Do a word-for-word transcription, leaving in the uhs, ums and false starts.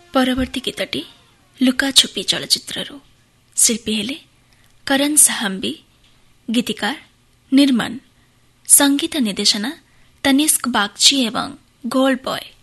ପରବର୍ତ୍ତୀ ଗୀତଟି ଲୁକାଛୁପି ଚଳଚ୍ଚିତ୍ରରୁ। ଶିଳ୍ପୀ ହେଲେ କରନ୍ ସାହାମ୍ବି, ଗୀତିକାର ନିର୍ମନ, ସଙ୍ଗୀତ ନିର୍ଦ୍ଦେଶନା ତନିଷ୍କ ବାଗଚି ଏବଂ ଗୋଲ୍ଡ ବୟ।